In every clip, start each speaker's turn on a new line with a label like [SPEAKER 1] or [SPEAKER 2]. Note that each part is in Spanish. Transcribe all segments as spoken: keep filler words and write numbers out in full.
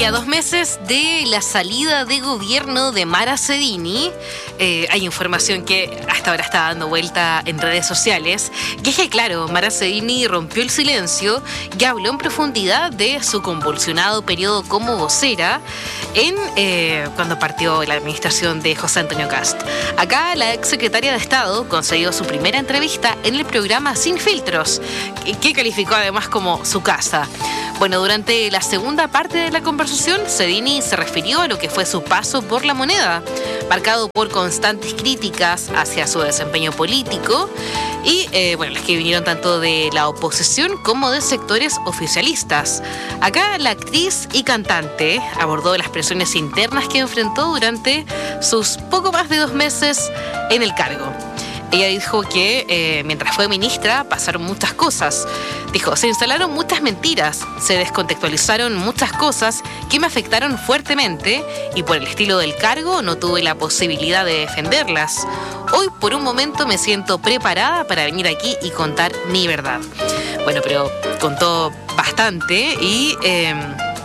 [SPEAKER 1] Y a dos meses de la salida de gobierno de Mara Sedini, eh, hay información que hasta ahora está dando vuelta en redes sociales, que es que, claro, Mara Sedini rompió el silencio y habló en profundidad de su convulsionado periodo como vocera en eh, cuando partió la administración de José Antonio Kast. Acá la exsecretaria de Estado concedió su primera entrevista en el programa Sin Filtros, que calificó además como su casa. Bueno, durante la segunda parte de la conversación, Sedini se refirió a lo que fue su paso por La Moneda, marcado por constantes críticas hacia su desempeño político y, eh, bueno, las que vinieron tanto de la oposición como de sectores oficialistas. Acá la actriz y cantante abordó las presiones internas que enfrentó durante sus poco más de dos meses en el cargo. Ella dijo que eh, mientras fue ministra pasaron muchas cosas. Dijo, se instalaron muchas mentiras, se descontextualizaron muchas cosas que me afectaron fuertemente y por el estilo del cargo no tuve la posibilidad de defenderlas. Hoy por un momento me siento preparada para venir aquí y contar mi verdad. Bueno, pero contó bastante y... Eh,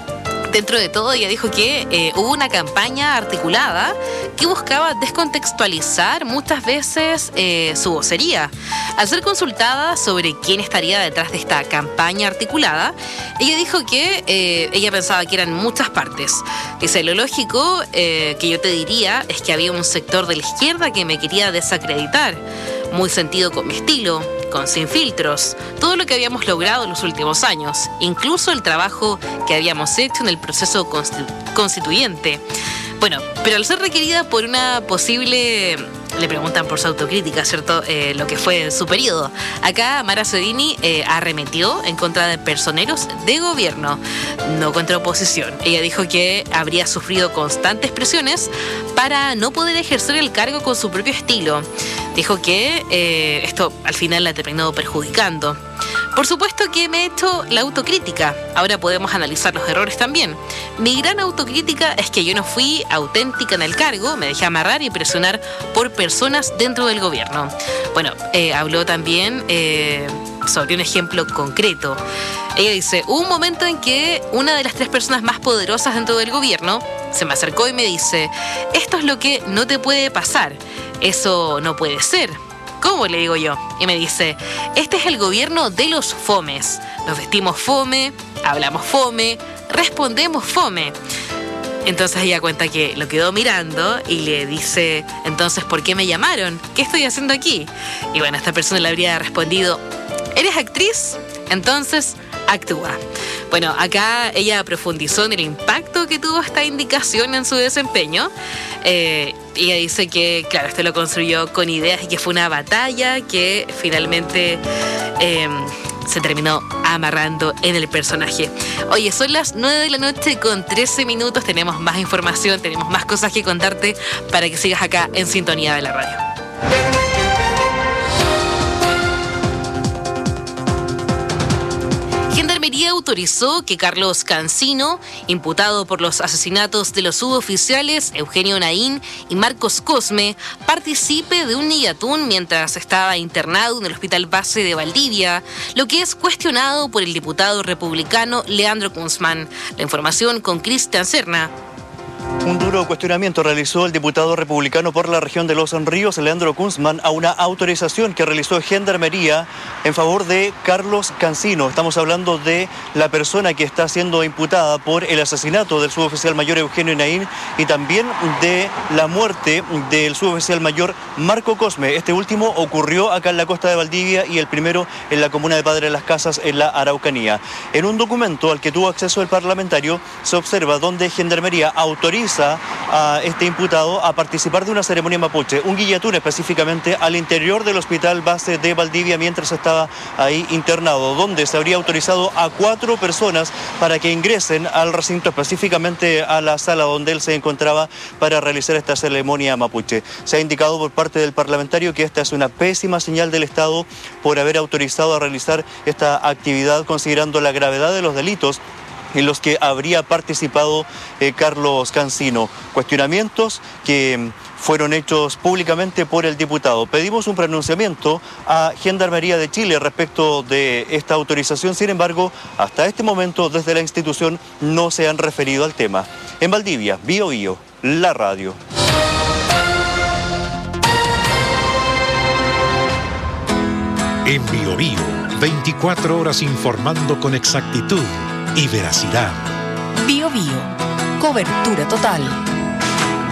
[SPEAKER 1] Dentro de todo, ella dijo que eh, hubo una campaña articulada que buscaba descontextualizar muchas veces eh, su vocería. Al ser consultada sobre quién estaría detrás de esta campaña articulada, ella dijo que eh, ella pensaba que eran muchas partes. Dice, lo lógico eh, que yo te diría es que había un sector de la izquierda que me quería desacreditar, muy sentido con mi estilo, con Sin Filtros, todo lo que habíamos logrado en los últimos años, incluso el trabajo que habíamos hecho en el proceso constituyente. Bueno, pero al ser requerida por una posible... Le preguntan por su autocrítica, ¿cierto? Eh, lo que fue su periodo. Acá Mara Sedini eh, arremetió en contra de personeros de gobierno, no contra oposición. Ella dijo que habría sufrido constantes presiones para no poder ejercer el cargo con su propio estilo. Dijo que eh, esto al final la terminó perjudicando. Por supuesto que me he hecho la autocrítica. Ahora podemos analizar los errores también. Mi gran autocrítica es que yo no fui auténtica en el cargo, me dejé amarrar y presionar por personas dentro del gobierno. Bueno, eh, habló también eh, sobre un ejemplo concreto. Ella dice, hubo un momento en que una de las tres personas más poderosas dentro del gobierno se me acercó y me dice, esto es lo que no te puede pasar, eso no puede ser. ¿Cómo? Le digo yo. Y me dice, este es el gobierno de los fomes. Nos vestimos fome, hablamos fome, respondemos fome. Entonces ella cuenta que lo quedó mirando y le dice, entonces, ¿por qué me llamaron? ¿Qué estoy haciendo aquí? Y bueno, esta persona le habría respondido, ¿eres actriz? Entonces, actúa. Bueno, acá ella profundizó en el impacto que tuvo esta indicación en su desempeño. Eh, ella dice que, claro, esto lo construyó con ideas y que fue una batalla que finalmente eh, se terminó amarrando en el personaje. Oye, son las nueve de la noche con trece minutos. Tenemos más información, tenemos más cosas que contarte para que sigas acá en sintonía de la radio. Gendarmería autorizó que Carlos Cancino, imputado por los asesinatos de los suboficiales Eugenio Naín y Marcos Cosme, participe de un nigatún mientras estaba internado en el Hospital Base de Valdivia, lo que es cuestionado por el diputado republicano Leandro Kunzman. La información con Cristian Serna.
[SPEAKER 2] Un duro cuestionamiento realizó el diputado republicano por la región de Los Ríos, Leandro Kunzman, a una autorización que realizó Gendarmería en favor de Carlos Cancino. Estamos hablando de la persona que está siendo imputada por el asesinato del suboficial mayor Eugenio Naín y también de la muerte del suboficial mayor Marco Cosme. Este último ocurrió acá en la costa de Valdivia y el primero en la comuna de Padre Las Casas, en la Araucanía. En un documento al que tuvo acceso el parlamentario se observa donde Gendarmería autoriza a este imputado a participar de una ceremonia mapuche, un guillatún específicamente al interior del Hospital Base de Valdivia mientras estaba ahí internado, donde se habría autorizado a cuatro personas para que ingresen al recinto, específicamente a la sala donde él se encontraba para realizar esta ceremonia mapuche. Se ha indicado por parte del parlamentario que esta es una pésima señal del Estado por haber autorizado a realizar esta actividad considerando la gravedad de los delitos en los que habría participado eh, Carlos Cancino. Cuestionamientos que fueron hechos públicamente por el diputado. Pedimos un pronunciamiento a Gendarmería de Chile respecto de esta autorización. Sin embargo, hasta este momento, desde la institución no se han referido al tema. En Valdivia, Bío Bío, la radio.
[SPEAKER 3] En Bío Bío, veinticuatro horas informando con exactitud y veracidad.
[SPEAKER 4] Bío Bío, cobertura total.